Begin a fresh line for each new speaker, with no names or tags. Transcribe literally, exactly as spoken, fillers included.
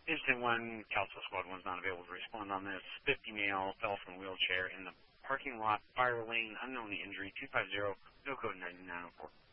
Incident one, Calso Squad one is not available to respond on this. fifty male fell from wheelchair in the parking lot, fire lane, unknown injury, two five zero, no code nine nine oh four.